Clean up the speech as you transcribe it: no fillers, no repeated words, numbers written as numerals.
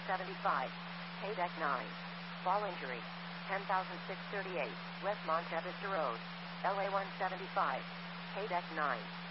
175, Haydeck 9. Fall injury, 10,638, West Montevista Road, LA 175, Haydeck 9.